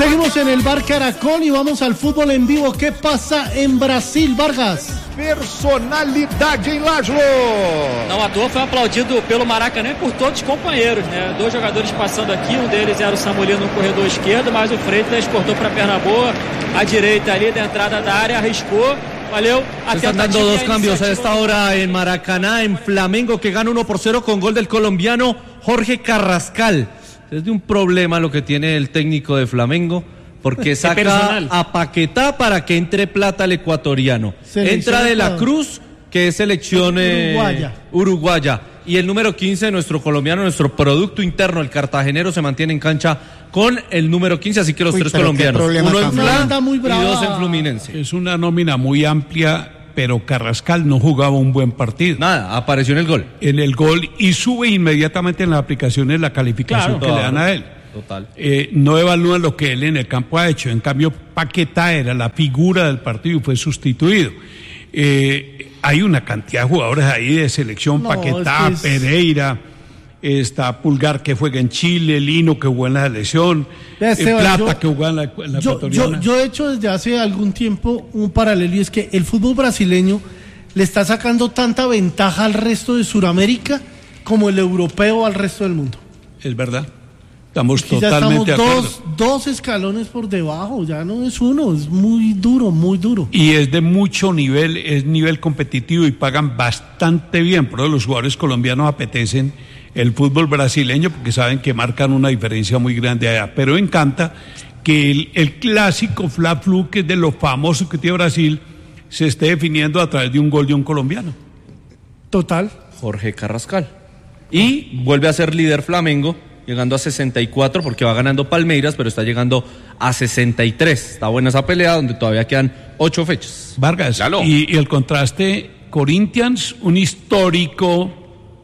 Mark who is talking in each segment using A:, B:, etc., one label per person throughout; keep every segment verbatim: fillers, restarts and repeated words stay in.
A: Seguimos en el Bar Caracol y vamos al fútbol en vivo. ¿Qué pasa en Brasil, Vargas?
B: Personalidade em Laszlo.
C: Não à toa foi aplaudido pelo Maracanã e por todos os companheiros, né? Dois jogadores passando aqui, um deles era o Samulino no corredor esquerdo, mas o Freitas cortou para a perna boa, a direita ali da entrada da área, arriscou. Valeu.
D: Están dando dos cambios a esta hora en Maracaná, en Flamengo, que gana uno por cero con gol del colombiano Jorge Carrascal. Es de un problema lo que tiene el técnico de Flamengo, porque saca a Paquetá para que entre plata al ecuatoriano. Entra de la Cruz, que es selección eh, uruguaya. uruguaya. Y el número quince, nuestro colombiano, nuestro producto interno, el cartagenero, se mantiene en cancha con el número quince, así que los Uy, tres colombianos. Uno en Fla y dos en Fluminense.
B: Es una nómina muy amplia, pero Carrascal no jugaba un buen partido.
D: Nada, apareció en el gol.
B: En el gol y sube inmediatamente en las aplicaciones la calificación claro, que claro. le dan a él.
D: Total.
B: Eh, no evalúan lo que él en el campo ha hecho. En cambio, Paquetá era la figura del partido y fue sustituido. Eh, hay una cantidad de jugadores ahí de selección, no, Paquetá, es que es... Pereira, está Pulgar que juega en Chile, Lino que jugó en la selección, Esteban, Plata yo, que jugó en la, en la
A: yo, yo, yo he hecho desde hace algún tiempo un paralelo y es que el fútbol brasileño le está sacando tanta ventaja al resto de Sudamérica como el europeo al resto del mundo.
B: Es verdad. Estamos
A: Aquí
B: totalmente
A: ya estamos
B: de
A: dos, dos escalones por debajo, ya no es uno, es muy duro, muy duro.
B: Y es de mucho nivel, es nivel competitivo y pagan bastante bien, por eso los jugadores colombianos apetecen el fútbol brasileño porque saben que marcan una diferencia muy grande allá. Pero encanta que el, el clásico Fla-Flu, que es de lo famoso que tiene Brasil, se esté definiendo a través de un gol de un colombiano.
A: Total.
D: Jorge Carrascal. Y vuelve a ser líder Flamengo, llegando a sesenta y cuatro porque va ganando Palmeiras, pero está llegando a sesenta y tres. Está buena esa pelea donde todavía quedan ocho fechas.
B: Vargas, y, y el contraste, Corinthians, un histórico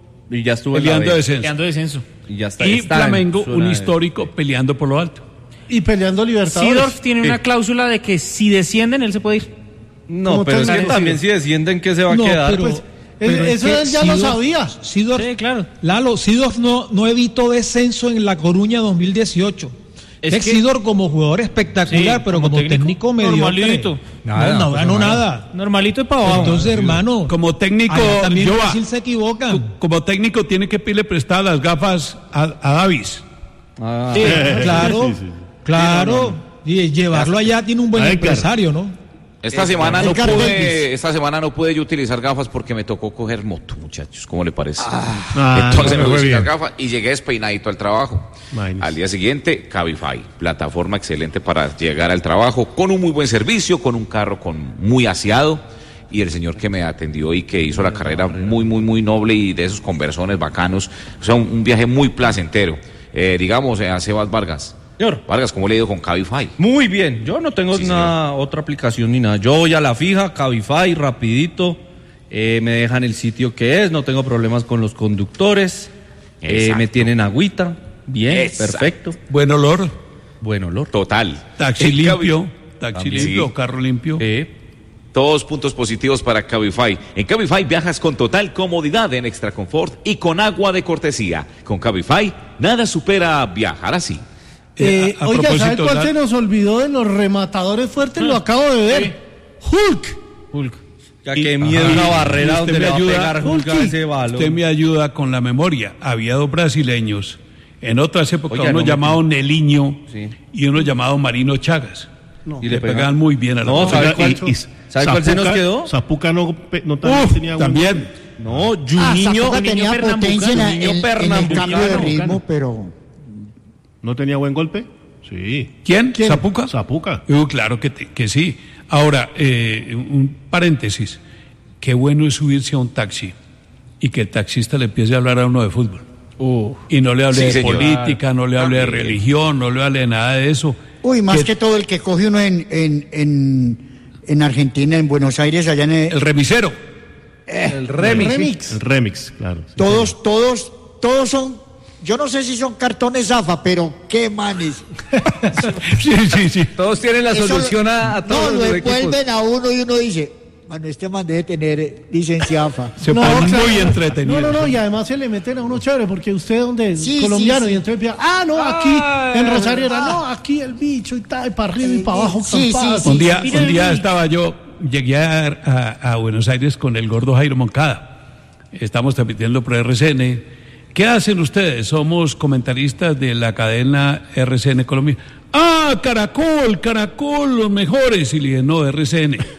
D: y ya estuvo
B: peleando descenso.
C: Peleando descenso.
D: Y, ya está,
B: y
D: está
B: Flamengo, un histórico de... peleando por lo alto.
A: Y peleando Libertadores.
C: Seedorf tiene sí. una cláusula de que si descienden, él se puede ir.
D: No, pero es que también si descienden, ¿qué se va
A: no,
D: a quedar?
A: Pero, pues, Pero eso él ya Seedorf, lo sabía.
E: Seedorf,
C: sí, claro.
E: Lalo, Seedorf no, no evitó descenso en La Coruña dos mil dieciocho. Es, es que Seedorf como jugador espectacular, sí, pero como, como técnico, técnico mediocre.
C: Nada,
E: no, no ganó nada.
C: Normalito y para abajo.
E: Entonces, hermano,
B: como técnico,
E: también
B: yo
E: Brasil se equivoca.
B: Como técnico tiene que pedirle prestadas las gafas a, a Davis.
E: Ah, sí, claro, sí, sí, sí. claro. Sí, no, no. Y llevarlo allá tiene un buen Ay, empresario, claro. ¿no?
F: Esta semana no pude, esta semana no pude yo utilizar gafas porque me tocó coger moto, muchachos, ¿cómo le parece? Ah, Entonces no, me puse las gafas y llegué despeinadito al trabajo. Minus. Al día siguiente, Cabify, plataforma excelente para llegar al trabajo, con un muy buen servicio, con un carro con muy aseado, y el señor que me atendió y que hizo la carrera muy, muy, muy noble y de esos conversones bacanos, o sea, un, un viaje muy placentero. Eh, digamos, eh, a Sebas Vargas.
D: Señor
F: Vargas, ¿cómo le ha ido con Cabify?
D: Muy bien, yo no tengo sí, una otra aplicación ni nada. Yo voy a la fija, Cabify, rapidito, eh, me dejan el sitio que es, no tengo problemas con los conductores, eh, me tienen agüita, bien, Exacto. perfecto.
B: Buen olor.
D: Buen olor.
F: Total.
B: Taxi limpio, taxi limpio, sí. carro limpio.
F: Eh. Todos puntos positivos para Cabify. En Cabify viajas con total comodidad en Extra Confort y con agua de cortesía. Con Cabify, nada supera viajar así.
A: Eh, a, a oiga, ¿sabe cuál la... se nos olvidó de los rematadores fuertes? Ah, Lo acabo de ver. Sí. Hulk.
D: Hulk. Ya que miedo una barrera donde le va ayuda, a pegar Hulk a ese balón.
B: Usted me ayuda con la memoria. Había dos brasileños en otras épocas, Oiga, uno no llamado me... Neliño sí. y uno llamado Marino Chagas. No. Y le pegaban muy bien a la
D: no, ¿sabe cuál, y, y, ¿sabe cuál se nos quedó?
B: Zapuca no, no también
D: Uf,
B: tenía
D: también. No, Juninho
G: ah, tenía potencia en, en, en el cambio de ritmo, pero
B: ¿no tenía buen golpe? Sí.
D: ¿Quién?
B: ¿Quién?
D: ¿Zapuca?
B: Zapuca. Uh, claro que, te, que sí. Ahora, eh, un paréntesis. Qué bueno es subirse a un taxi y que el taxista le empiece a hablar a uno de fútbol. Uh, y no le hable sí, de señor. política, no le hable También. de religión, no le hable de nada de eso.
G: Uy, más que, que todo el que coge uno en, en, en, en Argentina, en Buenos Aires, allá en el...
B: El remisero.
G: Eh,
D: el remix.
G: El remix,
B: el remix claro. Sí,
G: todos,
B: sí.
G: todos, todos son... Yo no sé si son cartones Zafa, pero qué manes.
B: sí, sí, sí.
D: Todos tienen la Eso solución a, a todos
G: no,
D: los
G: lo envuelven a uno y uno dice, Mano, este man debe tener licencia A F A.
B: Se
A: No,
B: pone
A: claro.
B: muy entretenido.
A: No, no, no, y además se le meten a uno chévere, porque usted donde es
G: Sí,
A: colombiano,
G: sí, sí.
A: y entonces empieza, ah, no, aquí en Rosario era, no, aquí el bicho y tal, y para arriba y para abajo.
G: Sí,
A: campadas.
G: sí,
B: Un día,
A: Mira
B: un
A: el
B: día
A: bicho.
B: estaba yo, llegué a, a- a Buenos Aires con el gordo Jairo Moncada. Estamos transmitiendo por R C N. ¿Qué hacen ustedes? Somos comentaristas de la cadena R C N Colombia. Ah, Caracol, Caracol, los mejores. Y le dije, no, R C N.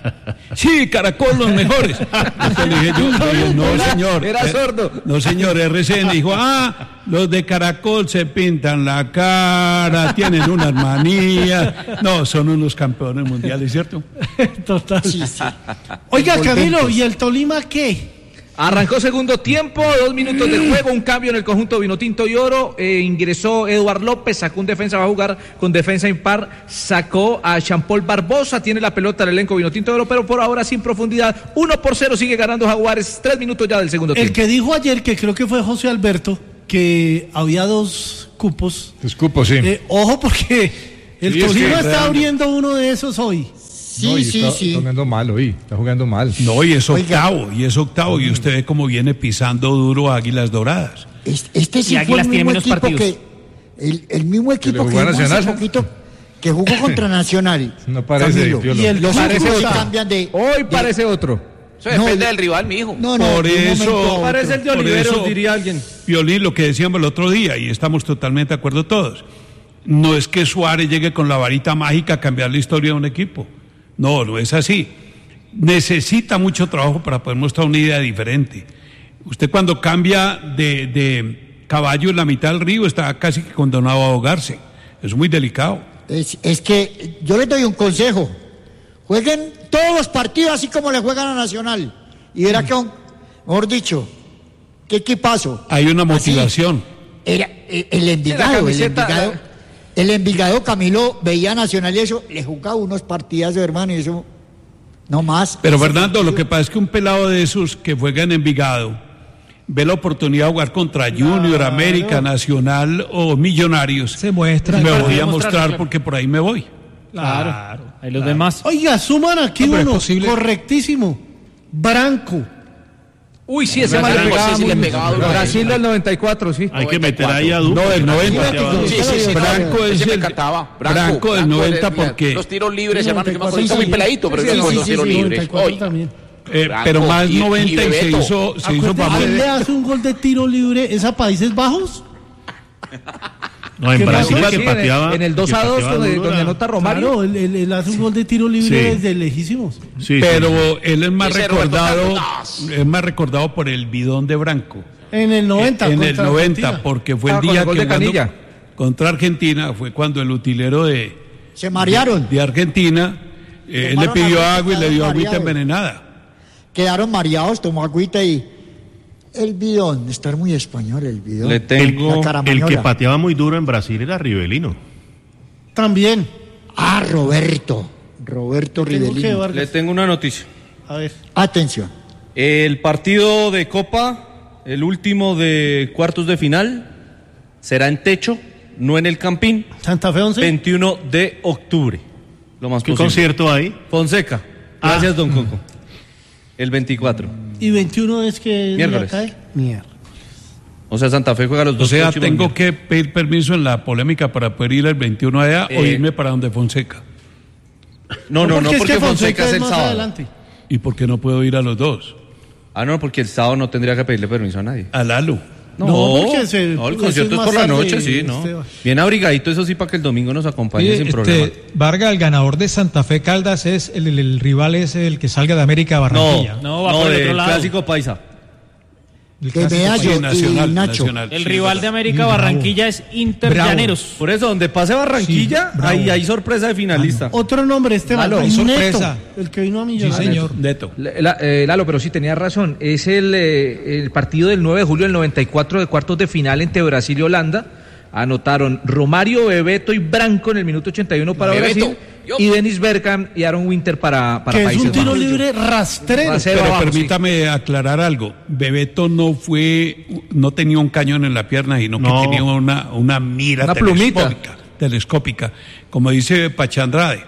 B: Sí, Caracol, los mejores. Entonces le dije yo, le dije, no, señor.
D: Era sordo.
B: No, señor, R C N. Dijo, ah, los de Caracol se pintan la cara, tienen unas manías. No, son unos campeones mundiales, ¿cierto?
A: Total.
G: Sí, sí.
A: Oiga,
G: Envolventes.
A: Camilo, ¿y el Tolima qué?
H: Arrancó segundo tiempo, dos minutos de juego, un cambio en el conjunto Vinotinto y Oro, eh, ingresó Eduard López, sacó un defensa, va a jugar con defensa impar, sacó a Jean-Paul Barbosa, tiene la pelota el elenco Vinotinto y Oro, pero por ahora sin profundidad, uno por cero sigue ganando Jaguares, tres minutos ya del segundo
A: El
H: tiempo.
A: que dijo ayer, que creo que fue José Alberto, que había dos cupos.
I: Los cupos, sí.
A: Eh, ojo, porque el
I: Sí, es
A: Tolima
I: que
A: está
I: realmente-
A: abriendo uno de esos hoy.
G: Sí,
I: No, y
G: sí,
I: está,
G: sí.
I: Está jugando mal hoy, está jugando mal.
B: No, y es
G: Oiga.
B: octavo, y es octavo, y usted ve cómo viene pisando duro a Águilas Doradas.
G: Es- Este sí
J: Y
G: fue
J: Águilas
G: el
J: tiene
G: mismo
J: menos
G: equipo
J: partidos.
G: que... El, el mismo equipo
I: le
G: que
I: jugó a
G: jugó hace
I: Nacional.
G: poquito, que jugó contra Nacional.
I: No parece,
G: Camilo.
I: Piolo.
A: Y el
G: Los
A: Cúcuta.
G: equipos sí cambian de...
H: Hoy
G: de-
H: parece otro.
F: Eso
G: No,
F: depende
G: le-
F: del rival, mijo.
G: No, no,
B: Por
G: de un
B: eso-
G: momento a otro.
D: Parece el de
B: Por
D: Oliveros,
B: eso-
D: diría alguien.
B: Violín, lo que decíamos el otro día, y estamos totalmente de acuerdo todos, no es que Suárez llegue con la varita mágica a cambiar la historia de un equipo. No, no es así. Necesita mucho trabajo para poder mostrar una idea diferente. Usted cuando cambia de, de caballo en la mitad del río está casi que condenado a ahogarse. Es muy delicado.
G: Es, es que yo les doy un consejo. Jueguen todos los partidos así como le juegan a Nacional. Y verá que, un- mejor dicho, qué equipazo.
B: Hay una
G: Así,
B: motivación.
G: Era eh, el Envigado, el
H: camiseta,
G: Envigado. El Envigado, Camilo, veía a Nacional y eso, le jugaba unos partidazos, hermano, y eso, no más.
B: Pero
G: Ese
B: Fernando, lo
G: partido-
B: que pasa es que un pelado de esos que juega en Envigado ve la oportunidad de jugar contra Junior, América, Nacional o Millonarios.
E: Se muestra.
B: Me
J: Partido
B: voy a
J: mostrar,
B: mostrar
J: claro.
B: porque por ahí me voy.
J: Claro. Ahí los demás.
A: Oiga, suman aquí
E: No, pero es
A: uno,
E: posible.
A: correctísimo. Branco.
H: Uy, sí, ese
F: Brasil,
H: mal le
F: sí,
H: pegaba
F: sí, le
H: muy-
F: pegaba duro.
H: Brasil del noventa y cuatro, sí.
J: Hay que meter
F: noventa y
J: ahí a Duque.
B: No, del noventa.
F: Sí, sí, sí.
B: Branco es
F: Ese me
B: el-
F: encantaba.
B: Branco del noventa
F: el-
B: porque-
F: Los tiros libres, hermano, yo me acuerdo,
A: Sí,
F: está
A: sí.
F: muy peladito, pero
A: Sí,
F: yo
A: sí,
F: me acuerdo
A: sí,
F: los tiros
A: sí,
F: libres.
A: noventa y cuatro
F: Hoy.
A: también.
B: Eh,
F: Branco
B: pero más
F: y- y
B: noventa y, se
F: Bebeto.
B: hizo, se hizo
A: Acuérdate,
B: famoso.
A: ¿quién le hace un gol de tiro libre? ¿Es a Países Bajos?
J: No, en
A: ¿Qué
J: Brasil
A: pasó?
J: el que
H: Sí, en el-
J: pateaba.
H: en el dos
J: que
H: a dos
J: pateaba
H: donde,
J: duro
H: donde
J: era-
H: anota Romario.
A: Claro, él, él- él hace un gol de tiro libre
J: Sí.
A: desde lejísimos.
J: Sí, sí,
B: Pero
J: sí.
B: él es más
F: Ese Roberto
B: recordado,
F: Carlos.
B: es más recordado por el bidón de Branco.
A: En el noventa.
B: En el
A: contra
B: noventa,
A: Argentina.
B: porque fue el
H: Ah, con
B: día
H: el gol
B: que
H: de
B: jugando
H: Canilla.
B: contra Argentina fue cuando el utilero de,
G: Se marearon,
B: de Argentina eh, él le
G: Tomaron
B: pidió
G: agüita,
B: agua y le dio agüita
G: mareados.
B: envenenada.
G: quedaron mareados, tomó agüita y... El bidón, estar muy español el bidón.
D: Le
J: El,
D: tengo.
G: La caramañola.
J: el que pateaba muy duro en Brasil era Rivelino.
A: También.
G: Ah, Roberto. Roberto
A: Tengo que
G: Rivelino.
A: Vargas.
D: Le tengo una noticia.
A: A ver.
G: Atención.
D: El partido de Copa, el último de cuartos de final, será en techo, no en el Campín,
A: Santa Fe once.
D: veintiuno de octubre. Lo más
J: ¿Qué
D: posible.
J: concierto hay?
D: Fonseca. Gracias, don Coco. El veinticuatro.
A: Y veintiuno es que día
D: Miércoles.
A: cae. Mierda.
D: O sea, Santa Fe juega los
B: O
D: dos
B: sea,
D: próximos
B: tengo
D: miércoles.
B: que pedir permiso en la polémica para poder ir el veintiuno allá o
D: Eh.
B: irme para donde Fonseca.
D: No, no, no,
A: es
D: porque
A: que
D: Fonseca es el
A: más
D: sábado.
A: adelante.
B: ¿Y por qué no puedo ir a los dos?
D: Ah, no, porque el sábado no tendría que pedirle permiso a nadie.
B: A Lalo.
D: No,
A: No, porque se-
D: no, el
A: eso
D: concierto
A: es
D: es por
A: más
D: la
A: tarde,
D: noche, sí, ¿no?
A: Esteban.
D: Bien abrigadito, eso sí, para que el domingo nos acompañe
E: Oye,
D: sin
E: este,
D: problema.
E: Vargas, el ganador de Santa Fe Caldas es el, el- el rival es el que salga de América a Barranquilla.
D: No,
J: No, va
D: no,
J: por el
D: del
J: otro lado.
D: clásico paisa.
E: El
G: Que
E: clásico.
G: Meallo
B: Sí, nacional,
G: y Nacho.
B: nacional.
J: El
B: Sí,
J: rival
B: verdad.
J: de América
E: Sí, bravo.
J: Barranquilla es Inter
E: Bravo.
J: Llaneros.
D: Por eso, donde pase Barranquilla,
E: Sí, bravo.
D: ahí hay sorpresa de finalista.
A: Otro nombre, Esteban.
E: Lalo,
A: Neto,
E: sorpresa.
A: el que vino a
E: Sí,
A: Millonarios.
E: señor.
B: Neto.
H: La- eh, Lalo, pero sí tenía razón. Es el, eh, el partido del nueve de julio del noventa y cuatro de cuartos de final entre Brasil y Holanda. Anotaron Romario, Bebeto y Branco en el minuto ochenta y uno para
F: Bebeto,
H: Brasil.
F: yo.
H: Y Dennis Bergkamp y Aaron Winter para, para
A: Que es
H: Países
A: un tiro
H: Bajos.
A: libre rastrero.
H: Rastrero.
B: Pero
H: abajo,
B: permítame aclarar algo. Bebeto no fue, no tenía un cañón en la pierna, sino
J: No.
B: que tenía una, una mira
H: Una plumita.
B: telescópica, telescópica, como dice Pachandrade.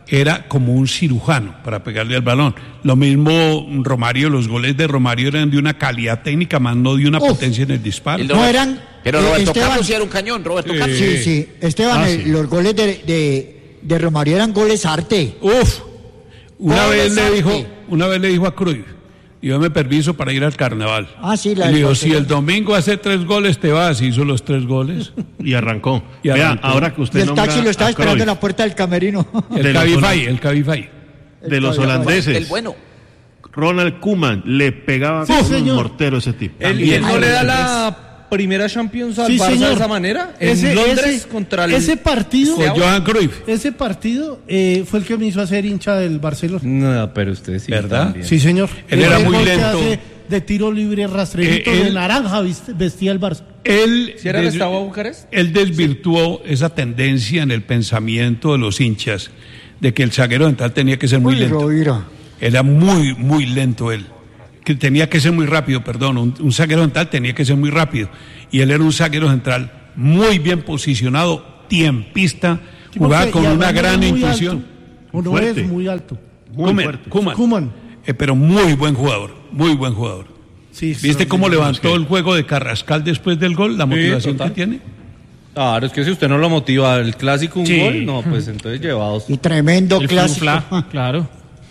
B: era como un cirujano para pegarle al balón. Lo mismo Romario, los goles de Romario eran de una calidad técnica, más no de una Uf, potencia en el disparo.
G: No eran.
F: Pero
G: eh,
F: Roberto
G: Esteban,
F: Carlos sí era un cañón, Roberto
G: eh,
F: Carlos.
G: Sí, sí. Esteban, ah, el, sí. los goles de, de, de Romario eran goles arte.
B: Uf. Una
G: goles
B: vez le
G: arte.
B: dijo, una vez le dijo a Cruyff, y dame permiso para ir al carnaval.
G: Ah, sí, la
B: y le dijo, si el domingo hace tres goles te vas, y hizo los tres goles.
J: Y arrancó.
B: Y arrancó.
J: Vea, ahora que usted
G: y el taxi lo estaba esperando
J: Cruyff.
G: en la puerta del camerino.
B: El Cabify, el Cabify.
J: De los holandeses.
F: El bueno.
J: Ronald Koeman le pegaba
A: sí,
J: con
A: señor.
J: un mortero ese tipo.
D: ¿Él, ¿Y él no le da la primera Champions al
A: sí,
D: Barça
A: señor.
D: de esa manera? En
A: ese,
D: Londres
A: ese,
D: contra el...
A: Ese partido...
B: Con Johan Cruyff.
A: Ese partido eh, fue el que me hizo hacer hincha del Barcelona.
D: No, pero usted sí.
B: ¿Verdad?
D: También.
A: Sí, señor.
B: Él era muy lento.
A: De tiro libre rastrerito
B: Eh, él-
A: de naranja vestía el Barça.
B: Él,
D: ¿Sí era el
B: des-
D: Steaua Bucarest?
B: él desvirtuó esa tendencia en el pensamiento de los hinchas de que el zaguero central tenía que ser muy
G: Uy,
B: lento.
G: Rovira.
B: Era muy, muy lento él. Que tenía que ser muy rápido, perdón. Un, un zaguero central tenía que ser muy rápido. Y él era un zaguero central muy bien posicionado, tiempista,
A: Sí,
B: jugaba
A: porque-
B: con
A: y
B: una
A: además
B: gran
A: no es muy
B: intuición.
A: alto, o no
J: Fuerte.
A: es muy alto.
J: Muy
B: Koeman,
J: fuerte.
B: Koeman.
A: Koeman.
B: Eh, pero muy buen jugador, muy buen jugador.
A: Sí,
B: ¿Viste cómo
A: extraordinario.
B: levantó el juego de Carrascal después del gol? La motivación
D: total.
B: que tiene.
D: Claro, es que si usted no lo motiva el clásico un
J: Sí.
D: gol, no, pues entonces llevados.
G: Y tremendo
J: El
G: clásico.
J: Fla,
E: Claro.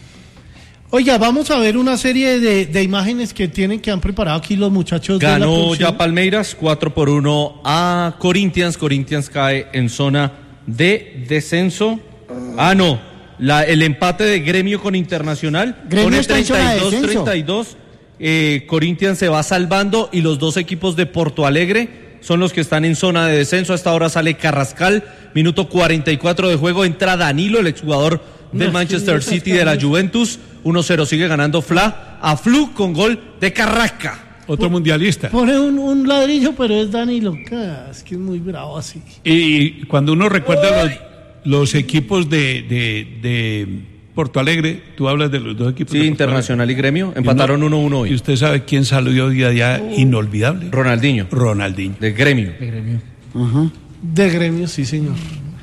A: Oiga, vamos a ver una serie de, de imágenes que tienen que han preparado aquí los muchachos de la
D: Ganó
A: producción.
D: ya Palmeiras cuatro por uno a Corinthians. Corinthians cae en zona de descenso. Ah, no. La, el empate de Gremio con Internacional.
G: Gremio
D: Pone
G: está en zona de
D: treinta y dos
G: descenso.
D: treinta y dos. Eh, Corinthians se va salvando y los dos equipos de Porto Alegre son los que están en zona de descenso. Hasta ahora sale Carrascal. Minuto cuarenta y cuatro de juego. Entra Danilo, el exjugador del
A: No,
D: Manchester
A: sí,
D: City de la Juventus. uno cero sigue ganando Fla a Flu con gol de Carrasca.
B: Otro mundialista.
A: Pone un, un ladrillo, pero es Danilo. Ah, es que es muy bravo así.
B: Y cuando uno recuerda los, los equipos de, de, de Porto Alegre, tú hablas de los dos equipos.
D: Sí,
B: de Porto
D: Internacional y
B: Alegre.
D: Gremio empataron uno uno
B: Y
D: hoy.
B: usted sabe quién salió de allá inolvidable.
D: Ronaldinho,
B: Ronaldinho.
D: de Gremio.
A: De Gremio, sí, señor.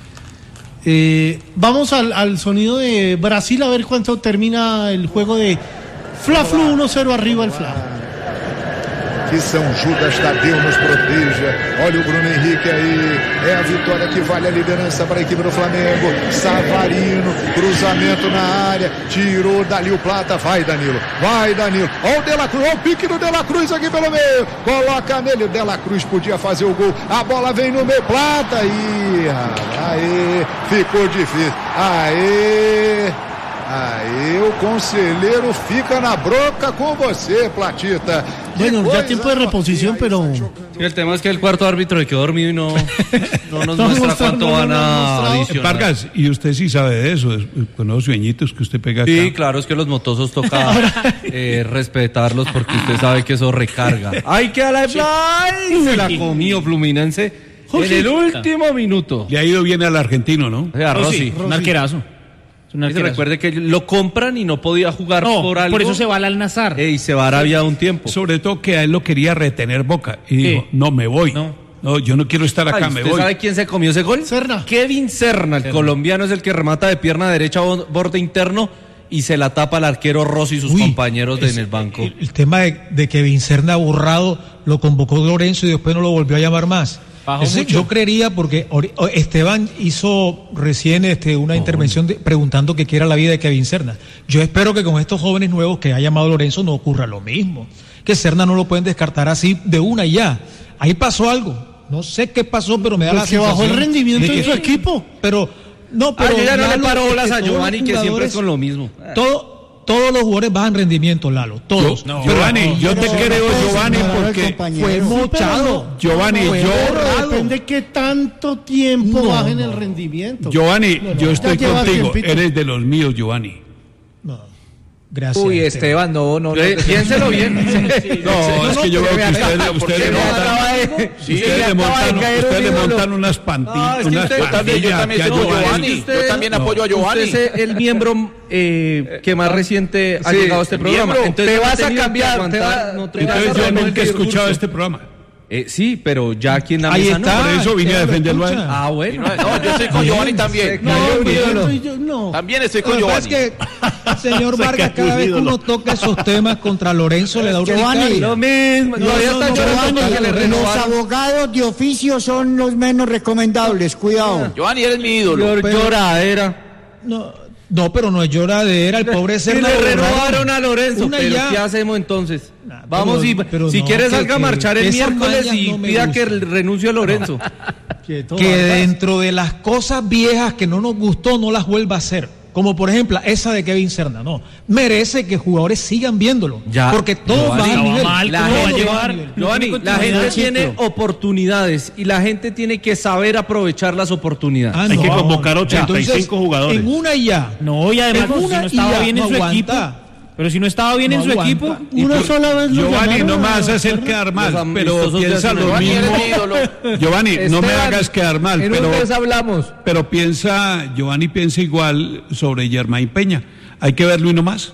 A: Eh, vamos al, al sonido de Brasil a ver cuánto termina el juego de Fla Flu uno cero arriba el Fla.
K: Que São Judas Tadeu nos proteja. Olha o Bruno Henrique aí. É a vitória que vale a liderança para a equipe do Flamengo. Savarino, cruzamento na área. Tirou dali o Plata. Vai, Danilo. Vai, Danilo. Olha o De La Cruz. Olha o pique do De La Cruz aqui pelo meio. Coloca nele. O De La Cruz podia fazer o gol. A bola vem no meio. Plata. Ih, aê. Ficou difícil. Aê. Aí o conselheiro fica na bronca con você, Platita.
A: Bueno, ya tiempo de reposición, pero
D: Sí, el tema es que el cuarto árbitro le quedó dormido y no, no nos
A: No
D: muestra
A: mostró,
D: cuánto
A: no,
D: van
A: no, no
D: a
A: mostrado.
D: adicionar.
B: Vargas, y usted sí sabe de eso, es- con los sueñitos que usted pega acá.
D: Sí, claro, es que los motosos toca eh, respetarlos porque usted sabe que eso recarga. ¡Ay, que a la fly! Se la comió Fluminense en el último minuto.
B: Le ha ido bien al argentino, ¿no?
D: O sea, Rossi.
J: Un arquerazo. Es un
D: Y se
J: arquerazo.
D: recuerde que lo compran y no podía jugar
J: No,
D: por algo.
J: por eso se va al Al-Nassr.
D: Eh, y se va a Arabia un tiempo.
B: Sobre todo que a él lo quería retener Boca. Y
J: Sí.
B: dijo, no, me voy.
D: No.
B: No, yo no quiero estar acá,
D: Ay,
B: me
D: ¿usted
B: voy.
D: sabe quién se comió ese gol?
A: Serna.
D: Kevin Serna, el colombiano, es el que remata de pierna derecha bo- borde interno y se la tapa al arquero Rossi y sus
E: Uy,
D: compañeros de
E: es-
D: en el banco.
E: El, el tema de, de que Vincerna borrado lo convocó Lorenzo y después no lo volvió a llamar más.
J: Bajó
E: Ese-
J: mucho.
E: yo creería porque ori- o- Esteban hizo recién este, una intervención de- preguntando qué era la vida de Kevin Serna. Yo espero que con estos jóvenes nuevos que ha llamado Lorenzo no ocurra lo mismo. Que Serna no lo pueden descartar así de una y ya. Ahí pasó algo. No sé qué pasó, pero me da
A: Pues
E: la
A: que bajó
E: sensación
A: el rendimiento
E: de
A: de su equipo.
E: Pero no,
D: Ah,
E: pero
D: yo ya no le
E: Lalo,
D: paro
E: es
D: bolas a
E: todos los
D: Giovanni, que siempre
E: jugadores-
D: es con lo mismo.
E: Todo, todos los jugadores bajan rendimiento, Lalo, todos.
B: Yo-
E: Pero-
B: Giovanni, yo te
G: no,
B: creo,
G: no puedes
B: Giovanni,
G: ignorar al
B: porque
G: compañero.
E: fue
G: Sí,
E: mochado.
B: Giovanni,
E: Fue
B: yo,
E: borrado.
A: Depende que tanto tiempo
E: No,
A: bajen
E: no.
A: el rendimiento.
B: Giovanni,
A: No, no,
B: yo
A: ya
B: estoy
A: lleva
B: contigo.
A: tiempito.
B: Eres de los míos, Giovanni.
E: No, gracias.
H: Uy, Esteban, no, no, no.
D: Eh, piénselo bien.
B: No, es que yo veo que ustedes, ustedes le montan,
F: Sí,
B: ustedes le montan, ustedes le montan unas
D: Ah,
B: pantillas,
D: es que
B: unas
D: usted-
F: Yo también, yo
B: pandillas
F: también
B: que a
F: sigo a
B: Giovanni.
F: Giovanni. Yo también apoyo a Giovanni.
D: Usted es el miembro eh, que más reciente ha
H: Sí,
D: llegado a este programa.
H: miembro,
D: Entonces
H: te
D: no ha
H: vas a
D: tenido que
H: cambiar, te
D: aguantar,
H: va-
D: no
H: te
D: tiene
H: vas
D: que
B: Entonces yo
D: aguantar
B: nunca he
D: el
B: escuchado
D: discurso.
B: este programa.
D: Eh, sí, pero ya aquí en la
E: Ahí
D: mesa
E: está,
D: no.
B: Por eso vine a defenderlo a él.
D: Ah, bueno.
F: No, no, yo estoy con Giovanni también.
A: No,
D: cayó
A: pero
D: ídolo.
A: yo- yo- no.
F: También estoy con
E: Lo que pasa
F: Giovanni.
E: es que, señor Vargas, cada vez que uno toca esos temas contra Lorenzo le da un
G: Giovanni,
E: urticaria.
D: Lo mismo.
G: No,
D: Todavía
G: no,
D: está
G: no,
D: llorando
G: Giovanni,
D: porque le
G: los
D: renovaron.
G: abogados de oficio son los menos recomendables, cuidado.
F: Giovanni, eres mi ídolo.
D: Llor- Lloradera.
E: No, no, pero no es lloradera, el pobre
D: Si
E: Serna.
D: le
E: lo borraron.
D: renovaron a Lorenzo,
E: Una
D: pero
E: ya.
D: ¿qué hacemos entonces?
E: Nah,
D: Vamos
E: pero-
D: y
E: pero
D: si
E: no,
D: quiere
E: que-
D: salga a
E: que-
D: marchar el
E: que esas
D: miércoles
E: mañas
D: y
E: no me
D: pida que
E: gustan.
D: renuncie a Lorenzo.
A: Quieto,
E: Que
A: Vargas.
E: dentro de las cosas viejas que no nos gustó no las vuelva a hacer. Como por ejemplo esa de Kevin Serna, no. Merece que jugadores sigan viéndolo.
D: Ya,
E: porque todos
D: Giovanni,
E: van a
D: no va
E: nivel.
J: mal,
D: La
J: ¿cómo va a
D: gente,
J: llevar?
D: Giovanni,
J: No
D: la gente
J: continuidad,
D: tiene
J: ciclo.
D: oportunidades y la gente tiene que saber aprovechar las oportunidades.
E: Ah,
J: Hay
E: no.
J: que convocar
E: Ya,
J: ochenta y cinco
E: entonces,
J: jugadores.
E: En una y ya.
J: No, y además
E: En
J: pues, si
E: una
J: no
E: y
J: estaba
E: ya,
J: bien en
E: no
J: su
E: aguanta.
J: equipo. Pero si no estaba bien
E: No
J: en su
E: aguanta.
J: equipo.
A: Una sola vez lo
B: Giovanni,
A: llamaron
B: no me
A: a-
B: vas a hacer quedar mal,
D: Los
B: pero
D: amistosos de
B: piensa
D: hace
B: lo
D: unos
F: Giovanni,
B: mismo.
F: eres mi ídolo.
B: Giovanni, no me
D: Esteban,
B: hagas quedar mal,
D: en
B: pero,
D: un mes hablamos.
B: pero piensa, Giovanni piensa igual sobre Germain Peña. Hay que verlo y no más.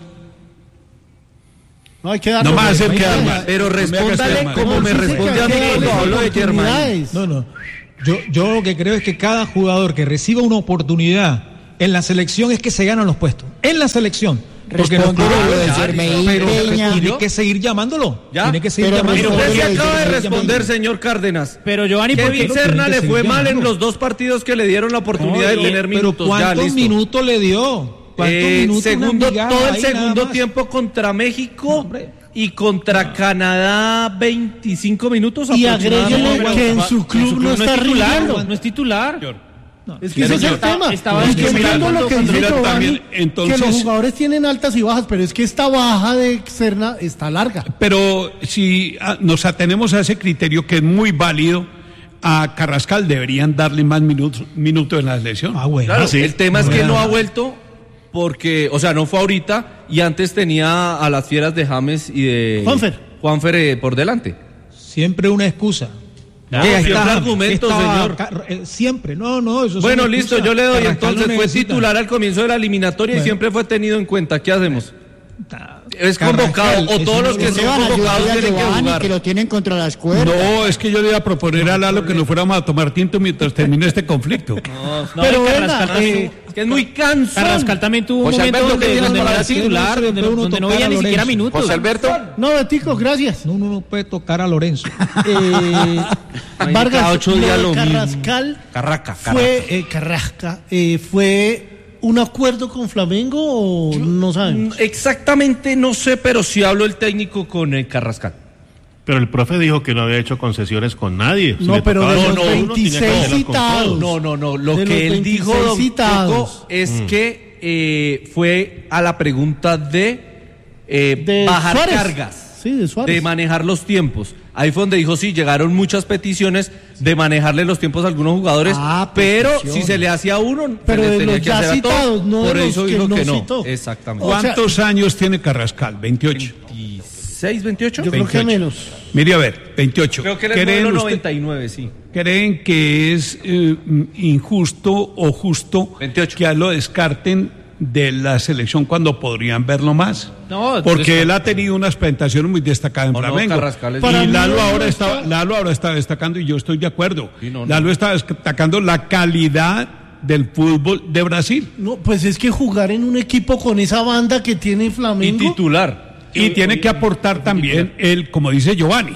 A: No hay que darle
B: No me vas a hacer
A: oportunidades.
B: quedar mal.
D: Pero
B: No me hagas
D: respóndale
B: quedar mal.
D: como
A: No,
D: me
A: sí, sí,
D: responde
A: que
D: a
A: hay
D: mí
A: que
D: cuando
A: darle
D: hablo de Germain.
A: oportunidades.
E: No, no. Yo, yo lo que creo es que cada jugador que reciba una oportunidad en la selección es que se ganan los puestos. En la selección. Porque no
G: Responde
E: puede-
G: lo de
E: ya,
G: Germain
E: pero
G: Peña.
E: tiene que seguir llamándolo.
D: ¿Ya?
E: Tiene que seguir
G: Pero
E: llamándolo.
D: Pero usted
G: Responde
D: sí
G: lo de
D: acaba de
G: Germain
D: responder,
G: Peña.
D: señor Cárdenas.
J: Pero Giovanni, ¿por
D: Kevin
J: qué?
D: Serna
E: Tiene
D: le
E: que
D: fue
E: seguir
D: mal en
E: llamándolo.
D: los dos partidos que le dieron la oportunidad de
E: No,
D: tener
E: pero
D: minutos. Ya,
E: ¿cuántos
D: listo.
E: minutos le dio? ¿Cuántos
D: Eh,
E: minutos?
D: segundo,
E: Una migaja
D: todo el
E: ahí nada
D: segundo
E: más.
D: tiempo contra México
E: No, hombre.
D: y contra Canadá veinticinco minutos
A: Y
D: aproximadamente.
A: agréguele
J: pero
A: que en
J: estaba-
A: su club no
J: es
A: está
J: titular,
A: rindiendo.
J: no es titular.
A: Es que ese es el
J: Estaba-
A: tema.
J: estaba
A: Es que
J: en-
A: entiendo
J: mira,
A: lo que
J: cuando-
A: dice
B: mira,
A: Giovanni,
B: también, entonces-
A: que los jugadores tienen altas y bajas, pero es que esta baja de Serna está larga.
B: Pero si ah, nos atenemos a ese criterio que es muy válido, a Carrascal deberían darle más minutos, minutos en la selección.
E: Ah, bueno.
D: Claro,
J: sí.
D: el tema es que
E: Bueno.
D: no ha vuelto porque, o sea, no fue ahorita y antes tenía a las fieras de James y de
A: Juanfer.
D: Juanfer eh, por delante.
E: Siempre una excusa.
D: No,
E: Que
D: siempre
E: está-
D: argumentos,
E: que estaba-
D: señor.
E: ca- eh, Siempre, no, no. Eso
D: Bueno,
E: son
D: listo,
E: excusas.
D: yo le doy.
E: Carrascal
D: Entonces
E: no
D: fue
E: necesita.
D: titular al comienzo de la eliminatoria y
E: Bueno.
D: siempre fue tenido en cuenta. ¿Qué hacemos? Es
E: Carrascal,
D: convocado o
E: eso
D: todos
E: no
D: los que
E: lo
D: son
G: Se van a
D: convocados
G: ayudar a
D: tienen que
G: Giovanni,
D: jugar.
G: que lo tienen contra las cuerdas.
B: No, es que yo le iba a proponer a Lalo que nos fuéramos a tomar tinto mientras termine este conflicto.
J: No,
A: Pero
J: y
A: venga,
J: Carrascal también-
A: eh,
D: Es que es muy cansón.
J: Carrascal también tuvo un
F: José
J: momento
F: Alberto, ¿qué
J: donde,
F: tienes
J: donde no
F: para
J: era
F: decir?
J: titular, donde, no-
E: Uno
J: donde no
E: tocar
J: veía
E: a
J: ni siquiera
E: Lorenzo.
J: minutos.
F: José Alberto.
A: No, Betico, gracias.
E: No, uno no puede tocar a Lorenzo.
A: Eh,
D: Cada
A: Vargas,
D: ocho
A: lo
D: días
A: de
D: lo mismo.
A: Carrascal
D: Carraca,
A: fue, eh, Carrasca, eh, fue un acuerdo con Flamengo o no sabemos.
D: Exactamente no sé, pero sí habló el técnico con el Carrascal.
J: Pero el profe dijo que no había hecho concesiones con nadie. Si
A: No,
J: le
A: pero
J: tocaba
A: de
J: a
A: los
J: uno, uno tenía que
A: veintiséis
J: hacerlas con
A: citados.
J: todos.
D: No, no, no. Lo
A: De
D: que
A: los
D: él dijo,
A: veintiséis
D: don
A: citados.
D: Coco, es que eh, fue a la pregunta de, eh,
A: De
D: bajar
A: Suárez.
D: cargas,
A: Sí, de Suárez.
D: de manejar los tiempos. Ahí fue donde dijo, sí, llegaron muchas peticiones de manejarle los tiempos a algunos jugadores,
G: Ah,
D: pero
G: peticiones.
D: si se le hacía a uno, se
A: Pero
D: le
A: de
D: tenía
A: los
D: que
A: ya
D: hacer a todos.
A: citados, no de
D: Por
A: los
D: eso
A: que
D: dijo
A: no
D: que no.
A: citó.
D: Exactamente.
A: O sea,
B: ¿Cuántos años tiene Carrascal? veintiocho.
D: ¿veintiséis, veintiocho?
A: Yo creo que menos.
B: Mire, a ver, veintiocho.
D: Creo que él es
B: ¿Creen,
D: modelo
B: usted-
D: noventa y nueve, sí.
B: ¿Creen que es eh, injusto o justo
D: veintiocho.
B: que a él lo descarten de la selección cuando podrían verlo más?
J: No,
B: Porque
J: pero-
B: él ha tenido unas presentaciones muy destacadas en
D: No, no,
B: Flamengo.
D: Carrascal es-
A: Para
B: y
A: mí
B: Lalo
A: no
B: ahora
A: está-
B: está, Lalo ahora está destacando y yo estoy de acuerdo.
D: Sí, no, no.
B: Lalo está destacando la calidad del fútbol de Brasil.
A: No, pues es que jugar en un equipo con esa banda que tiene
D: Y
A: Flamengo.
D: titular.
B: Y tiene que aportar también él, como dice Giovanni.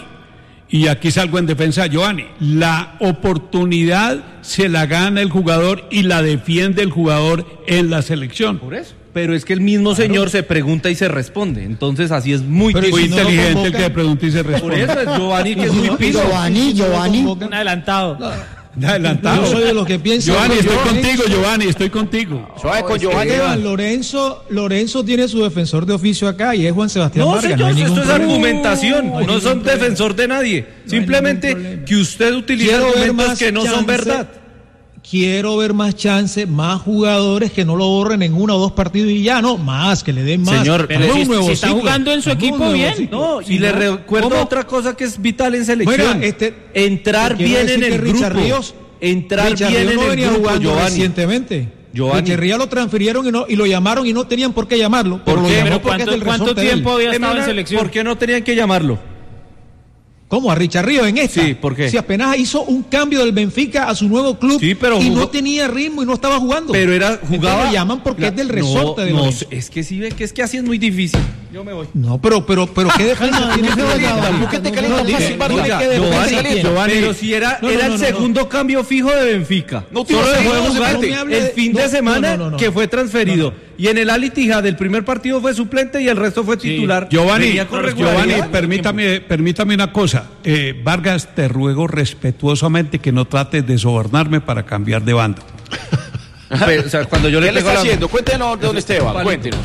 B: Y aquí salgo en defensa de Giovanni. La oportunidad se la gana el jugador y la defiende el jugador en la selección.
D: Por eso. Pero es que el mismo señor se pregunta y se responde. Entonces así es muy
E: Pero
B: Muy
E: si no lo
B: inteligente el
E: convocan-
B: que pregunta y se
D: Por
B: responde.
D: eso es Giovanni que es
E: Y si
D: muy
E: no-
D: piso.
G: Giovanni, Giovanni.
J: Un adelantado.
B: Adelantado.
E: Yo soy de los que piensan.
B: Giovanni,
E: que
B: estoy
E: Lorenzo-
B: contigo, Giovanni, estoy contigo.
F: Suave con Giovanni.
E: Esteban, Lorenzo, Lorenzo tiene su defensor de oficio acá y es Juan Sebastián
D: No,
E: Vargas.
D: señor,
E: hay
D: esto
E: ningún
D: es
E: problema.
D: argumentación.
E: No hay
D: No
E: ningún
D: son
E: problema.
D: defensor de nadie.
E: ningún
D: Simplemente
E: problema.
D: que usted utiliza
E: Quiero ver
D: argumentos
E: más
D: que no son
E: chance,
D: verdad.
E: Quiero ver más chance, más jugadores que no lo borren en uno o dos partidos y ya, no, más, que le den más.
D: Señor,
E: Estamos
J: pero
E: en
J: si-
E: un nuevo
J: si está
E: ciclo.
J: jugando en su
E: Estamos en un
J: equipo,
E: nuevo
J: bien.
E: ciclo.
D: No,
E: Si
D: y le
E: no,
D: recuerdo
E: ¿cómo?
D: otra cosa que es vital en selección.
E: Oiga, este-
D: entrar
E: te quiero
D: bien en
E: decir
D: el
E: que Richard
D: grupo.
E: Ríos-
D: entrar
E: Richard
D: bien
E: Ríos
D: en
E: no
D: el
E: venía
D: grupo,
E: jugando
D: Giovanni.
E: recientemente.
D: Giovanni.
E: Echeverría lo transfirieron y, no, y lo llamaron y no tenían por qué llamarlo.
D: ¿Por
E: lo
D: qué?
E: llamó
J: Pero
E: porque es
J: ¿cuánto,
E: del
J: cuánto
E: resorte de él.
J: tiempo había
D: Deme
J: estado en
D: una-
J: selección?
D: ¿Por qué no tenían que llamarlo?
E: ¿Cómo? ¿A Richard Ríos en esta?
D: Sí, ¿por qué?
E: Si apenas hizo un cambio del Benfica a su nuevo club
D: sí, pero
E: y
D: jugó...
E: no tenía ritmo y no estaba jugando.
D: Pero era jugaba.
E: Entonces lo llaman porque
D: la...
E: es del resorte no, de
D: no,
E: los...
D: es que sí ve que es que así es muy difícil. Yo me voy.
E: No, pero pero pero qué defensa tiene que
G: ¿Por qué te calientas fácil, Vargas?
D: Pero si era
E: no, no,
D: era
E: no,
D: el
E: no,
D: segundo
E: no.
D: cambio fijo de Benfica.
F: No,
D: solo dejó de
F: no,
D: jugar
F: no
D: el fin de
E: no,
D: semana
E: no, no, no,
D: que fue transferido.
E: no, no.
D: Y en el Al Ittihad del primer partido fue suplente y el resto fue titular.
B: Sí. Giovanni, Giovanni,
D: regularidad.
B: permítame, permítame una cosa. Eh, Vargas, te ruego respetuosamente que no trates de sobornarme para cambiar de bando.
D: Pues, o sea, cuando yo le
F: ¿Qué le
D: pego
F: está
D: la...
F: haciendo? Cuéntenos de don Esteban, cuéntenos.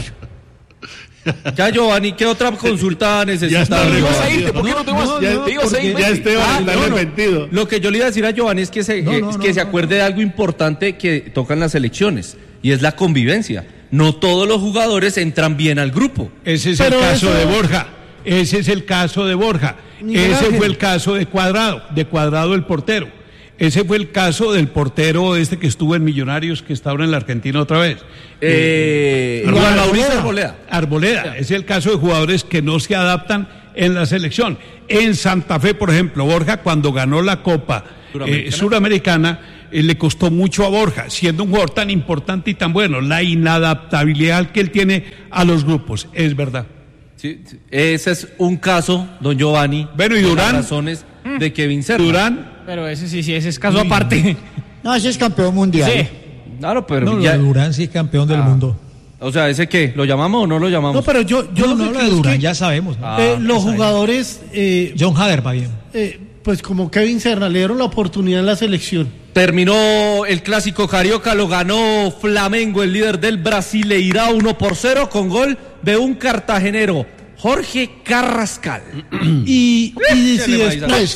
D: Ya, Giovanni, ¿qué otra consulta necesitas?
J: Ya
F: ¿Te ibas a irte? ¿Por qué no te vas?
J: No,
F: ¿Te
J: no,
F: ibas a ir?
J: ya Esteban
D: Ah,
J: está
D: no, no.
J: arrepentido.
D: Lo que yo le iba a decir a Giovanni es que se,
E: No,
D: eh,
E: no,
D: es
E: no,
D: que se
E: no,
D: acuerde de algo importante que tocan las elecciones, y es la convivencia. No todos los jugadores entran bien al grupo.
B: Ese es
A: Pero
B: el caso
A: eso-
B: de Borja. Ese es el caso de Borja.
A: Miguel
B: Ese
A: Ángel.
B: fue el caso de Cuadrado, de Cuadrado el portero. Ese fue el caso del portero este que estuvo en Millonarios, que está ahora en la Argentina otra vez.
D: Eh,
B: Arboleda.
D: Juan Mauricio Arboleda.
B: Arboleda. Es el caso de jugadores que no se adaptan en la selección. En Santa Fe, por ejemplo, Borja, cuando ganó la Copa eh, Suramericana, eh, le costó mucho a Borja, siendo un jugador tan importante y tan bueno. La inadaptabilidad que él tiene a los grupos, es verdad.
D: Sí, sí. Ese es un caso, don Giovanni.
B: Bueno, ¿y
D: de
B: Durán?
D: las razones de Kevin Serna.
B: Durán.
L: Pero ese sí, sí, ese es caso aparte.
G: No, ese es campeón mundial.
L: Sí.
D: Claro, pero
E: No, lo
D: ya-
E: de Durán sí es campeón del
D: Ah.
E: mundo.
D: o sea, ¿ese qué? ¿Lo llamamos o no lo llamamos?
A: No, pero yo, yo
E: No,
A: lo
E: no
A: que
E: habla
A: creo
E: de
A: es
E: Durán,
A: que,
E: ya sabemos. ¿no?
D: Ah,
A: eh,
E: ya
A: los
E: sabemos.
A: jugadores, eh,
E: John Hader va bien.
A: eh, pues como Kevin Serna, le dieron la oportunidad en la selección.
D: Terminó el clásico carioca, lo ganó Flamengo, el líder del Brasileirao, uno por cero con gol de un cartagenero, Jorge Carrascal.
A: Y, y si
D: le va a
A: después,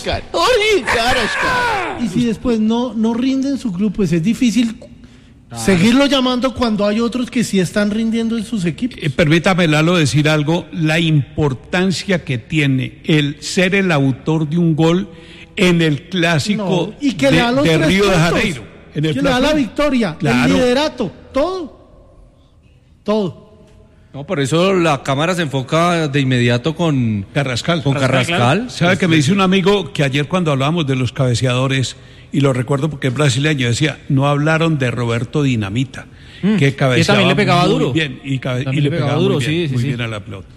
A: y si después no, no rinden su club, pues es difícil seguirlo llamando cuando hay otros que sí están rindiendo en sus equipos.
B: Eh, permítame, Lalo, decir algo. La importancia que tiene el ser el autor de un gol en el clásico
A: No, y que
B: de,
A: le da los
B: de
A: tres
B: Río de
A: puntos,
B: Janeiro. En el
A: que le da la
B: Fla-Flu.
A: victoria,
B: Claro.
A: el liderato, todo, todo.
D: No, por eso la cámara se enfoca de inmediato con
B: Carrascal.
D: Con Carrascal.
B: ¿Sabe que me dice un amigo que ayer cuando hablábamos de los cabeceadores, y lo recuerdo porque es brasileño, decía, no hablaron de Roberto Dinamita,
L: Mm,
B: que cabeceaba
L: también le pegaba
B: muy
L: duro.
B: bien, y, cabe-
L: También
B: y le
L: le
B: pegaba,
L: pegaba duro,
B: muy bien,
L: sí, sí,
B: muy
L: sí.
B: bien a la pelota.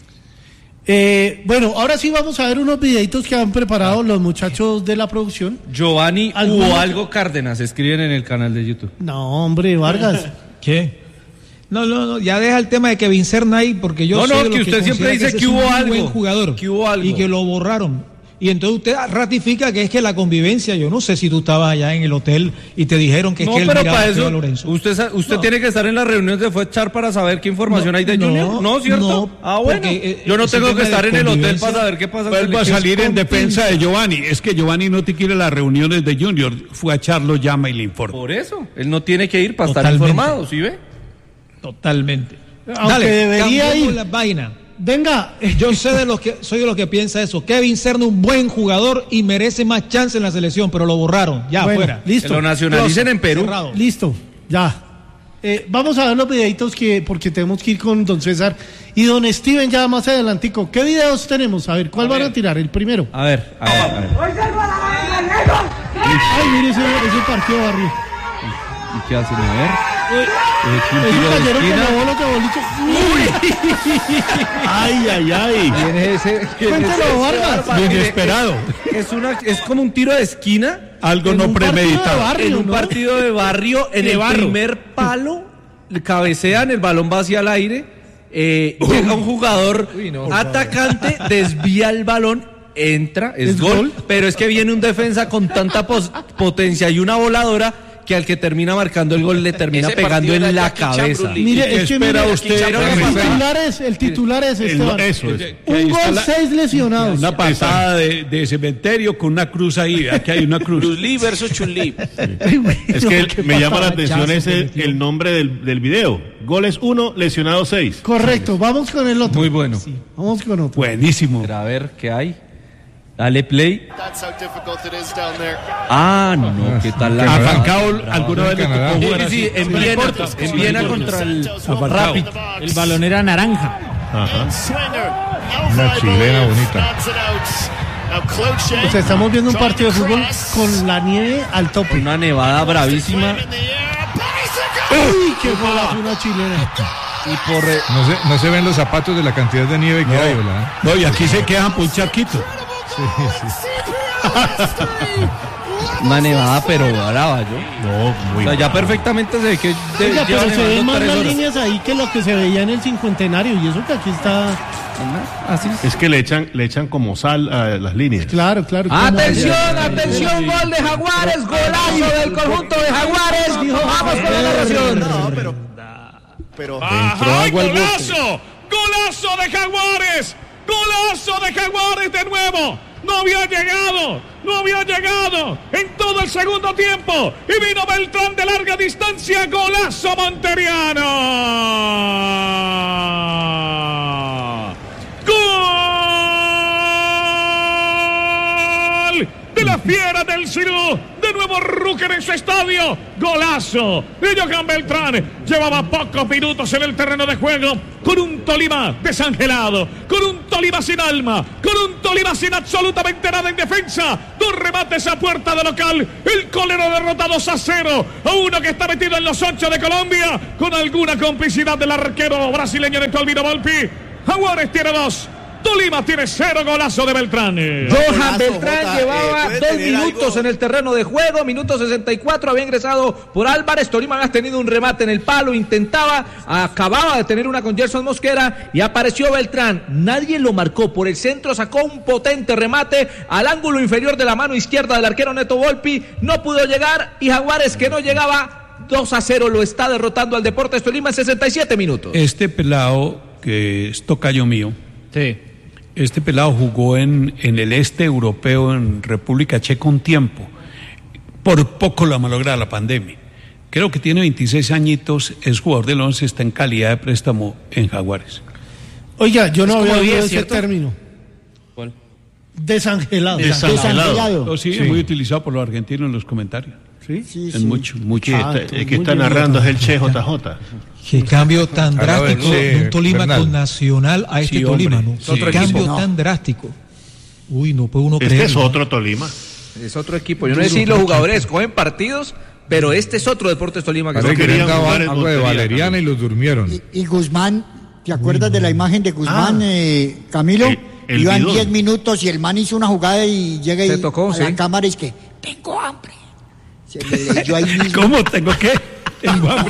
A: Eh, bueno, ahora sí vamos a ver unos videitos que han preparado los muchachos de la producción.
D: Giovanni
A: ¿Alguno?
D: hubo algo Cárdenas, escriben en el canal de YouTube.
A: No, hombre, Vargas.
E: ¿Qué? No, no, no, ya deja el tema de Kevin Serna ahí, porque yo
D: No,
E: soy
D: no,
E: de los
D: que usted siempre
E: considera
D: dice
E: ese
D: que
E: es un
D: hubo
E: muy
D: algo,
E: buen jugador
D: que hubo algo.
E: y que lo borraron. Y entonces usted ratifica que es que la convivencia, yo no sé si tú estabas allá en el hotel y te dijeron que es
D: No,
E: que él
D: pero
E: miraba
D: para
E: a Esteban
D: eso
E: Lorenzo.
D: usted sa- usted
E: No.
D: tiene que estar en las reuniones de Fuechar para saber qué información
E: No,
D: hay de
E: no,
D: Junior. No, ¿cierto?
E: no,
D: ah, bueno.
E: porque, eh,
D: Yo no
E: ese
D: tengo
E: tema
D: que
E: de
D: estar en el hotel
E: convivencia
D: para saber qué pasa. en
B: Vuelvo a
D: el-
B: salir en
E: continua.
B: defensa de Giovanni. Es que Giovanni no te quiere las reuniones de Junior. Fue a Charlo, llama y le informa.
D: Por eso, él no tiene que ir para estar
E: Totalmente.
D: informado, ¿sí ve?
E: Totalmente.
A: Aunque
E: Dale,
A: debería
E: cambiemos
A: ir.
E: la vaina.
A: Venga, eh,
E: Yo sé de los que soy de los que piensa eso. Kevin Serna un buen jugador y merece más chance en la selección, pero lo borraron. Ya
A: bueno,
E: fuera.
A: listo.
D: Que lo nacionalicen en Perú.
E: Cerrado.
A: Listo, ya. Eh, vamos a ver los videitos que, porque tenemos que ir con don César y don Steven ya más adelantico. ¿Qué videos tenemos? A ver, ¿cuál van a tirar? El primero.
D: A ver, a ver, a ver.
A: Ay, mire ese, ese partido barrio.
D: ¿Y qué hacen? A ver. Eh, un
A: Ese
D: tiro de
A: cayeron
D: esquina.
A: como bolos de boliche.
J: Ay, ay, ay.
D: ¿Quién es ese? ¿Quién es
A: Cuéntelo,
D: ese?
A: Vargas.
D: Mire,
B: Inesperado.
D: Es, una, es como un tiro de esquina.
B: Algo
A: En
B: no
A: un partido de
B: premeditado.
A: barrio,
D: En un
A: ¿no?
D: partido de barrio, en
A: De
D: el
A: barro.
D: primer palo, le cabecean, el balón va hacia el aire, eh, llega un jugador atacante, desvía el balón, entra, es,
A: ¿Es
D: gol,
A: gol?
D: pero es que viene un defensa con tanta pos- potencia y una voladora que al que termina marcando el gol le termina
F: Ese
D: pegando
F: partido
D: en
F: era
D: la
F: Jackie Chan,
D: cabeza.
F: Bruce Lee.
A: Mire,
B: ¿Y qué
A: es que
B: espera
A: mire,
B: usted?
F: Quicharon
A: el
F: la pasada.
A: titular es, el titular es
J: El-
A: Esteban.
J: eso es.
B: Que ahí
A: Un
B: está
A: gol,
B: la-
A: seis lesionados.
B: Una pasada de, de cementerio con una cruz ahí. Aquí hay una cruz.
F: Bruce Lee versus Chun-Li.
J: Es que
A: Qué
J: me llama la
A: patadazo
J: atención
A: que
J: ese
A: metió.
J: el nombre del, del video. Goles uno, lesionados seis.
A: Correcto, vamos con el otro.
D: Muy bueno.
A: Vamos con otro.
B: Buenísimo.
D: A ver qué hay. Dale play. Ah, no, ¿qué tal la
B: A Falcao alguna vez le
I: Canadá.
B: tocó
D: Sí,
B: jugar
D: sí,
B: así.
D: en Viena, en Viena contra el
B: Falcao.
D: Rapid.
L: El balón era naranja.
I: Ajá. Una chilena bonita.
A: O sea, estamos viendo un partido de fútbol con la nieve al tope.
D: Una nevada bravísima.
A: ¡Uy, qué golazo una chilena!
I: Y por re... no, se, no se ven los zapatos de la cantidad de nieve que
B: no.
I: hay, ¿verdad?
B: No, y aquí se quedan por un charquito.
I: Sí, sí.
D: Una nevada pero brava, yo.
B: No, muy
D: o sea, ya perfectamente se ve que de,
A: Oiga, pero se ven más las
D: horas.
A: líneas ahí que lo que se veía en el cincuentenario, y eso que aquí está.
J: Así es. Es que le echan, le echan como sal a las líneas.
A: Claro, claro.
H: Atención, atención, gol de Jaguares, golazo del conjunto de Jaguares. Vamos con la narración.
K: No, pero, pero
B: entró agua al golazo, golazo de Jaguares, golazo de Jaguares de nuevo. No había llegado, no había llegado en todo el segundo tiempo. Y vino Beltrán de larga distancia, golazo monteriano. ¡Gol! De la fiera del Cirú. De nuevo Rucker en su estadio. Golazo de Johan Beltrán. Llevaba pocos minutos en el terreno de juego, con un Tolima desangelado, con un Tolima sin alma, con un Tolima sin absolutamente nada en defensa. Dos remates a puerta de local. El colero derrota dos a cero a uno que está metido en los ocho de Colombia, con alguna complicidad del arquero brasileño de Albino Volpi. Jaguares tiene dos, Tolima tiene cero, golazo de Beltrán.
H: Johan Beltrán llevaba eh, dos minutos algo en el terreno de juego, minuto sesenta y cuatro, había ingresado por Álvarez. Tolima había tenido un remate en el palo, intentaba, acababa de tener una con Gerson Mosquera y apareció Beltrán. Nadie lo marcó, por el centro sacó un potente remate al ángulo inferior de la mano izquierda del arquero Neto Volpi, no pudo llegar y Jaguares, que no llegaba, dos a cero lo está derrotando al Deportes Tolima en sesenta y siete minutos.
B: Este pelado, que es tocayo mío,
D: sí.
B: Este pelado jugó en, en el este europeo, en República Checa, un tiempo. Por poco lo malogra la pandemia. Creo que tiene veintiséis añitos, es jugador del once, está en calidad de préstamo en Jaguares.
A: Oiga, yo no había oído
D: diez,
A: ese
D: ¿cierto?
A: término.
D: ¿Cuál?
A: Desangelado.
J: Desangelado.
A: Desangelado.
B: Oh, sí, sí, es muy utilizado por los argentinos en los comentarios.
A: Sí, sí,
B: Es
A: sí.
B: mucho, mucho.
J: Ah, el que está narrando es el Che J J.
E: Qué cambio tan drástico de un Tolima
I: Bernal.
E: con Nacional a este
B: Sí,
E: Tolima,
B: hombre.
E: ¿no?
B: Sí.
E: Qué cambio
H: equipo.
E: tan drástico. Uy, no puede uno
J: Este
E: creer.
J: es otro Tolima.
H: Es otro equipo. Yo no sé si los jugadores cogen partidos, pero este es otro Deportes Tolima que
J: No
H: se
J: querían
I: Querían
J: jugar en
I: algo de
J: Montería,
I: Valeriana y los durmieron.
G: Y, y Guzmán, ¿te acuerdas de la imagen de Guzmán,
A: Ah.
G: eh, Camilo?
J: El- el
G: Iban
J: bidón.
G: diez minutos y el man hizo una jugada y llega
H: Se
G: y
H: tocó,
G: a
H: sí.
G: la cámara y es que tengo hambre. Se le leyó ahí mismo.
B: ¿Cómo tengo qué? Tengo hambre.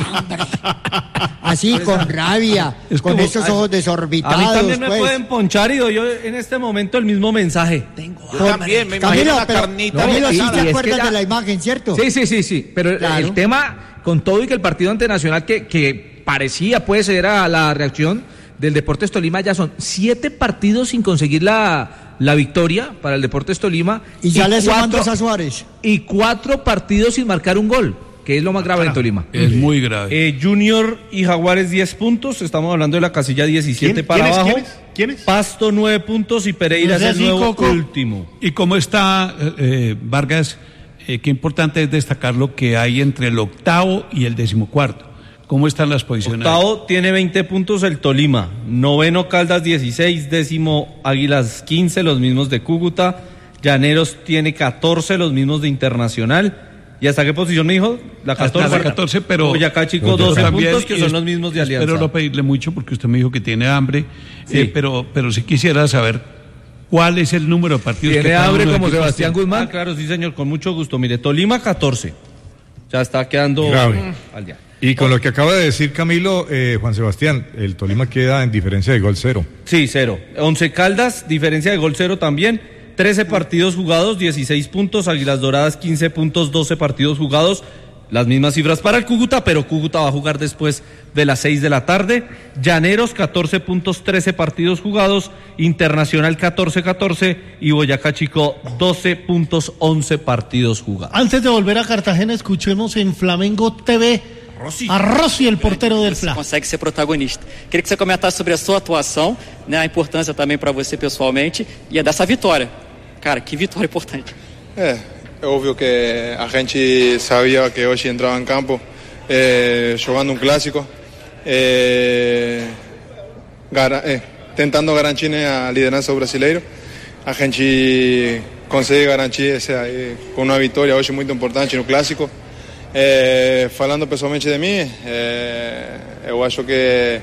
G: Así, con rabia,
B: Es
G: con
B: como-
G: esos ojos desorbitados.
D: A mí también me
G: pues.
D: pueden ponchar y doy yo en este momento el mismo mensaje. Tengo
F: Yo también, me imagino
G: Camilo,
F: una
G: pero,
F: carnita.
G: Camilo, sí
H: y- y
G: te
H: es que
G: acuerdas
H: ya-
G: de la imagen, ¿cierto?
H: Sí, sí, sí, sí. Pero
G: Claro.
H: el tema, con todo y que el partido ante Nacional, que, que parecía puede ser a la reacción del Deportes Tolima, ya son siete partidos sin conseguir la, la victoria para el Deportes Tolima.
G: Y ya le suman
H: cuatro-
G: dos a Suárez.
H: Y cuatro partidos sin marcar un gol, que es lo más grave en Tolima.
B: Es muy grave.
D: Eh, Junior y Jaguares diez puntos, estamos hablando de la casilla diecisiete
J: ¿Quién-
D: para
J: quiénes,
D: abajo.
J: quiénes? ¿Quiénes?
D: Pasto nueve puntos y Pereira
A: No
D: es
A: sea
D: el
A: así,
D: nuevo
A: Coco.
D: último.
B: ¿Y cómo está, eh, eh, Vargas? Eh, qué importante es destacar lo que hay entre el octavo y el decimocuarto. ¿Cómo están las posiciones?
D: Octavo tiene veinte puntos el Tolima, noveno Caldas dieciséis, décimo Águilas quince, los mismos de Cúcuta, Llaneros tiene catorce, los mismos de Internacional. ¿Y hasta qué posición me dijo? La catorce.
B: Hasta la catorce, pero
D: Boyacá Chico
B: pero
D: doce
B: también,
D: puntos, que
B: y
D: son
B: es-
D: los mismos de Alianza.
B: Espero no pedirle mucho porque usted me dijo que tiene hambre,
D: Sí.
B: eh, pero, pero sí quisiera saber cuál es el número de partidos que
H: Tiene
B: cada
H: hambre
B: uno de
H: como
B: equipos
H: Sebastián
B: tiene.
H: Guzmán.
D: Ah, claro, sí señor, con mucho gusto. Mire, Tolima catorce. Ya está quedando
I: Grave.
D: al día.
I: Y con lo que acaba de decir Camilo, eh, Juan Sebastián, el Tolima queda en diferencia de gol cero.
D: Sí, cero. Once Caldas, diferencia de gol cero también. trece partidos jugados, dieciséis puntos. Águilas Doradas, quince puntos, doce partidos jugados. Las mismas cifras para el Cúcuta, pero Cúcuta va a jugar después de las seis de la tarde. Llaneros, catorce puntos, trece partidos jugados. Internacional, catorce catorce. Y Boyacá Chico, doce puntos, once partidos jugados.
A: Antes de volver a Cartagena, escuchemos en Flamengo T V
C: Rossi.
A: a Rossi, el portero del Fla.
C: Consegue ser protagonista. Queria que você comentasse sobre a sua atuação, né, a importância também para você pessoalmente e a dessa vitória. Cara, que vitória importante.
M: É, é óbvio que a gente sabia que hoje entrava em campo eh, jogando um clássico, eh, gara, eh, tentando garantir a liderança do brasileiro. a gente consegue garantir essa, com uma vitória hoje muito importante no Clássico. É, falando pessoalmente de mim, é, eu acho que,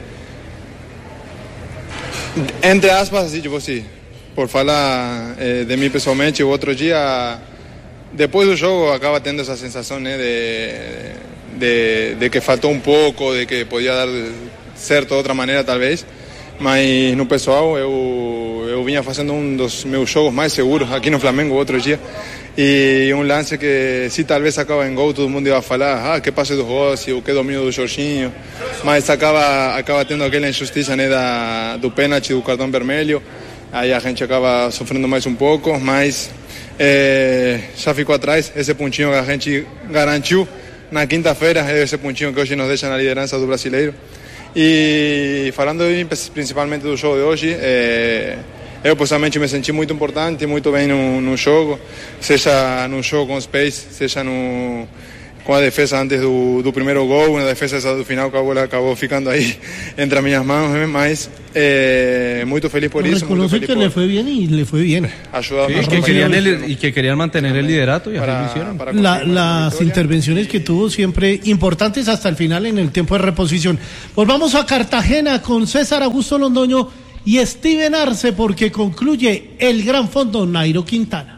M: entre aspas, tipo assim, por falar é, de mim pessoalmente, o outro dia, depois do jogo, acaba tendo essa sensação, né, de, de, de que faltou um pouco, de que podia dar certo de outra maneira, talvez. Mas no pessoal, eu, eu vinha fazendo um dos meus jogos mais seguros aqui no Flamengo outro dia. E um lance que, se talvez acaba em gol, todo mundo ia falar: ah, que passe do Rossi, o que domínio do Jorginho. Mas acaba, acaba tendo aquela injustiça, né, da, do pênalti, do cartão vermelho. Aí a gente acaba sofrendo mais um pouco, mas é, já ficou atrás. Esse pontinho que a gente garantiu na quinta-feira é esse pontinho que hoje nos deixa na liderança do Brasileiro. E falando principalmente do jogo de hoje, é, eu pessoalmente me senti muito importante, muito bem no, no jogo, seja no jogo com os pés, seja no, com a defesa antes do, do primeiro gol, na defesa do final que a bola acabou ficando aí entre as minhas mãos, mas é, muito feliz por isso.
A: Reconoce que por... le fue bien y le fue bien.
D: Ayudado sí, que querían el, y que querían mantener el liderato y así lo hicieron.
A: Para la, las intervenciones que tuvo siempre importantes hasta el final en el tiempo de reposición. Volvamos a Cartagena con César Augusto Londoño y Steven Arce porque concluye el Gran Fondo Nairo Quintana.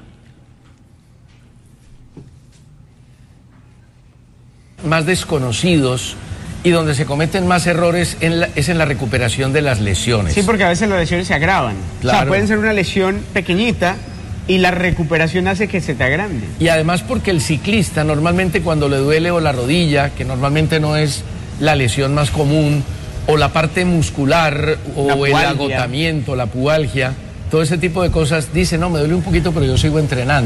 N: Más desconocidos y donde se cometen más errores en la, es en la recuperación de las lesiones.
O: Sí, porque a veces las lesiones se agravan. Claro. O sea, pueden ser una lesión pequeñita y la recuperación hace que se te agrande.
N: Y además porque el ciclista normalmente cuando le duele o la rodilla, que normalmente no es la lesión más común, o la parte muscular, o el agotamiento, la pubalgia, todo ese tipo de cosas, dice, no, me duele un poquito, pero yo sigo entrenando.